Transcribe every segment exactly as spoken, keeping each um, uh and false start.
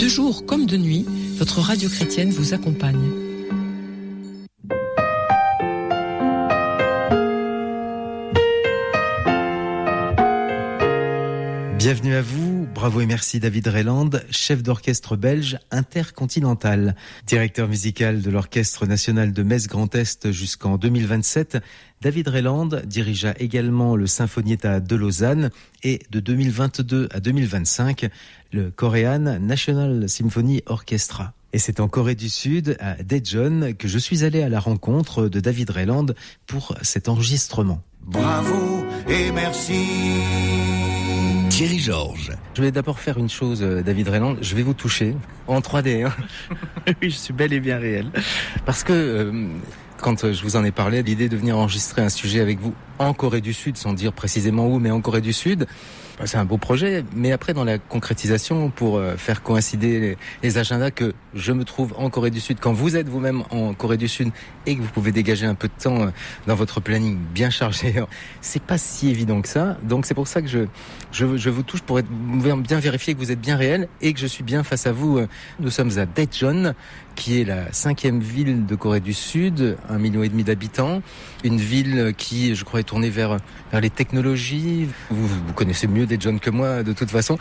De jour comme de nuit, votre radio chrétienne vous accompagne. Bienvenue à vous, bravo et merci David Rayland, chef d'orchestre belge intercontinental, directeur musical de l'Orchestre national de Metz Grand Est jusqu'en deux mille vingt-sept. David Rayland dirigea également le Sinfonietta de Lausanne et de deux mille vingt-deux à deux mille vingt-cinq, le Korean National Symphony Orchestra. Et c'est en Corée du Sud, à Daejeon, que je suis allé à la rencontre de David Rayland pour cet enregistrement. Bravo et merci. Thierry Georges. Je vais d'abord faire une chose, David Rayland, je vais vous toucher en trois D. Hein. Oui, je suis bel et bien réel. Parce que euh, quand je vous en ai parlé, l'idée de venir enregistrer un sujet avec vous en Corée du Sud, sans dire précisément où, mais en Corée du Sud, c'est un beau projet, mais après dans la concrétisation, pour faire coïncider les, les agendas, que je me trouve en Corée du Sud, quand vous êtes vous-même en Corée du Sud et que vous pouvez dégager un peu de temps dans votre planning bien chargé, c'est pas si évident que ça. Donc c'est pour ça que je, je, je vous touche pour être, bien vérifier que vous êtes bien réel et que je suis bien face à vous. Nous sommes à Daejeon, qui est la cinquième ville de Corée du Sud, un million et demi d'habitants, une ville qui, je crois, est tournée vers, vers les technologies. Vous, vous connaissez mieux Daejeon que moi, de toute façon.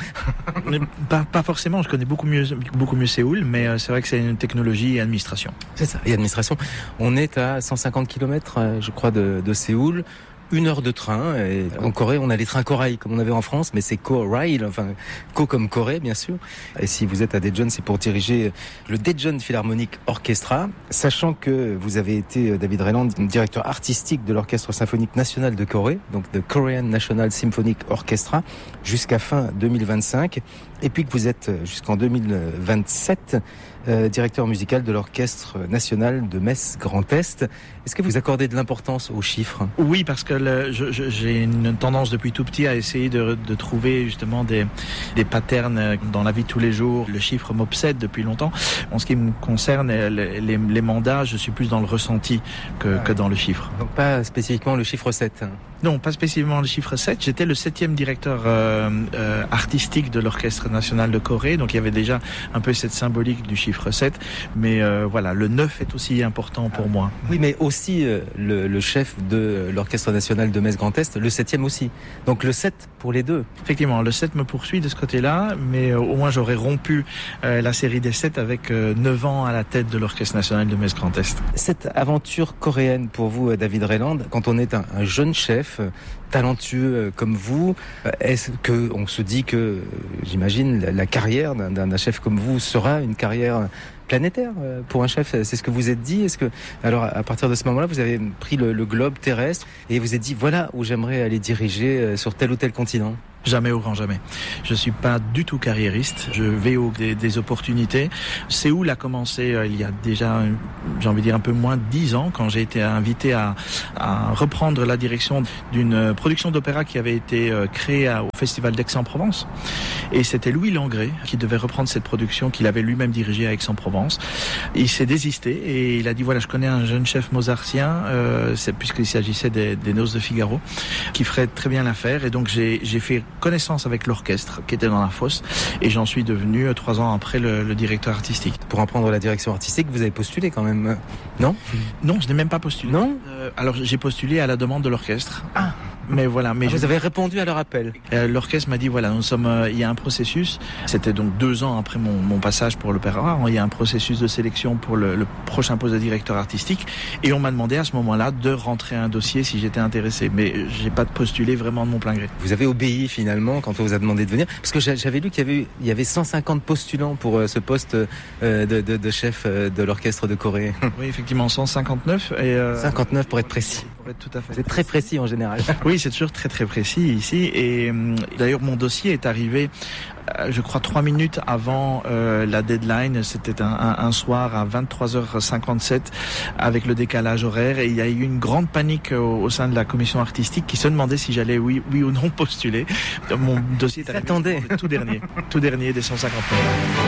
pas, pas forcément, je connais beaucoup mieux, beaucoup mieux Séoul, mais c'est vrai que c'est une technologie et administration. C'est ça, et administration. On est à cent cinquante kilomètres, je crois, de, de Séoul. Une heure de train, et en Corée on a les trains Korail comme on avait en France, mais c'est Ko-Rail, enfin Ko comme Corée bien sûr. Et si vous êtes à Daejeon, c'est pour diriger le Daejeon Philharmonic Orchestra, sachant que vous avez été, David Rayland, directeur artistique de l'Orchestre symphonique national de Corée, donc the Korean National Symphonic Orchestra, jusqu'à fin deux mille vingt-cinq, et puis que vous êtes jusqu'en deux mille vingt-sept Euh, directeur musical de l'Orchestre national de Metz Grand Est. Est-ce que vous accordez de l'importance aux chiffres ? Oui, parce que le, je, je, j'ai une tendance depuis tout petit à essayer de, de trouver justement des, des patterns dans la vie de tous les jours. Le chiffre m'obsède depuis longtemps. En ce qui me concerne, les, les, les mandats, je suis plus dans le ressenti que, que dans le chiffre. Donc pas spécifiquement le chiffre sept. Non, pas spécifiquement le chiffre sept. J'étais le septième directeur euh, euh, artistique de l'Orchestre national de Corée, donc il y avait déjà un peu cette symbolique du chiffre sept, mais euh, voilà, le neuf est aussi important pour ah. moi. Oui, mais aussi euh, le, le chef de l'Orchestre national de Metz Grand Est, le septième aussi. Donc le sept pour les deux. Effectivement, le sept me poursuit de ce côté-là, mais euh, au moins j'aurais rompu euh, la série des sept avec euh, neuf ans à la tête de l'Orchestre national de Metz Grand Est. Cette aventure coréenne pour vous, David Rayland, quand on est un, un jeune chef, talentueux comme vous, est-ce que on se dit que, j'imagine, la, la carrière d'un, d'un chef comme vous sera une carrière planétaire pour un chef? C'est ce que vous êtes dit? Est-ce que, alors, à partir de ce moment-là, vous avez pris le, le globe terrestre et vous êtes dit, voilà où j'aimerais aller diriger sur tel ou tel continent? Jamais au grand jamais. Je suis pas du tout carriériste. Je vais au des, des opportunités. Séoul a commencé euh, il y a déjà, j'ai envie de dire un peu moins de dix ans, quand j'ai été invité à, à reprendre la direction d'une production d'opéra qui avait été euh, créée à, au Festival d'Aix-en-Provence. Et c'était Louis Langrée qui devait reprendre cette production qu'il avait lui-même dirigée à Aix-en-Provence. Il s'est désisté et il a dit voilà, je connais un jeune chef mozartien, euh, c'est, puisqu'il s'agissait des, des Noces de Figaro, qui ferait très bien l'affaire. Et donc j'ai, j'ai fait connaissance avec l'orchestre qui était dans la fosse et j'en suis devenu euh, trois ans après le, le directeur artistique. Pour en prendre la direction artistique, vous avez postulé quand même, non? Non, je n'ai même pas postulé. Non euh, Alors j'ai postulé à la demande de l'orchestre. Ah. Mais voilà, mais ah, je... vous avez répondu à leur appel. Euh, l'orchestre m'a dit voilà, nous sommes, euh, il y a un processus. C'était donc deux ans après mon, mon passage pour l'opéra. Il y a un processus de sélection pour le, le prochain poste de directeur artistique, et on m'a demandé à ce moment-là de rentrer un dossier si j'étais intéressé. Mais j'ai pas postulé vraiment de mon plein gré. Vous avez obéi finalement quand on vous a demandé de venir, parce que j'avais lu qu'il y avait il y avait cent cinquante postulants pour euh, ce poste euh, de, de, de chef euh, de l'orchestre de Corée. Oui, effectivement, cent cinquante-neuf et euh... cinquante-neuf pour être précis. Pour être tout à fait. C'est très précis en général. Oui, c'est toujours très très précis ici, et euh, d'ailleurs mon dossier est arrivé euh, je crois trois minutes avant euh, la deadline. C'était un, un, un soir à vingt-trois heures cinquante-sept avec le décalage horaire, et il y a eu une grande panique au, au sein de la commission artistique qui se demandait si j'allais oui, oui ou non postuler. Mon dossier est arrivé Attendez. tout dernier, tout dernier des cent cinquante-neuf.